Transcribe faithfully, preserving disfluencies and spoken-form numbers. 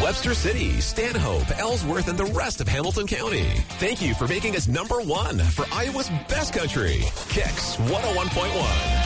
Webster City, Stanhope, Ellsworth, and the rest of Hamilton County. Thank you for making us number one for Iowa's best country. Kicks one oh one point one.